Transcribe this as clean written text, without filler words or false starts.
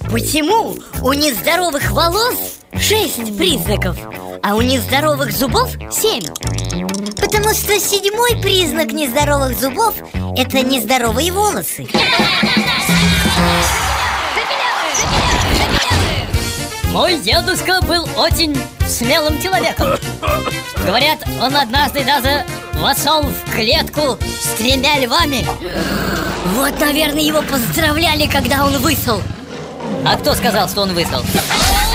Почему у нездоровых волос 6 признаков, а у нездоровых зубов 7? Потому что 7-й признак нездоровых зубов – это нездоровые волосы. Мой дедушка был очень смелым человеком. Говорят, он однажды даже вошел в клетку с 3 львами. Вот, наверное, его поздравляли, когда он высыл. А кто сказал, что он высыл?